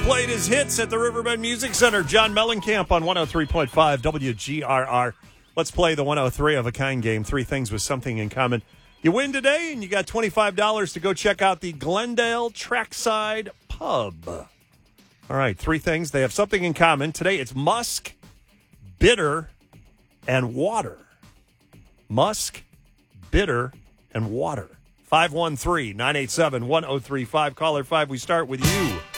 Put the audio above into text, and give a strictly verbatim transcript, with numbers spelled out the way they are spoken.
Played his hits at the Riverbend Music Center. John Mellencamp on one oh three point five W G R R. Let's play the one oh three of a kind game. Three things with something in common. You win today, and you got twenty-five dollars to go check out the Glendale Trackside Pub. All right, three things. They have something in common. Today it's musk, bitter, and water. Musk, bitter, and water. five one three, nine eight seven, one oh three five. Caller five, we start with you.